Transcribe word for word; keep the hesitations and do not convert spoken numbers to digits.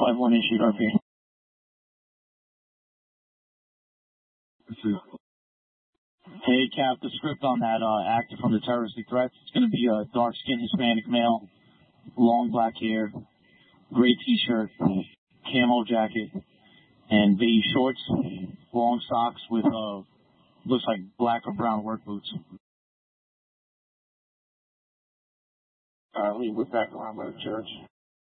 five one issued R P. Hey, Cap, the script on that uh, actor from the terroristic threats, it's going to be a dark-skinned Hispanic male, long black hair, gray T-shirt, camo jacket, and beige shorts, long socks with, uh, looks like black or brown work boots. Uh, let me whip back around by the church.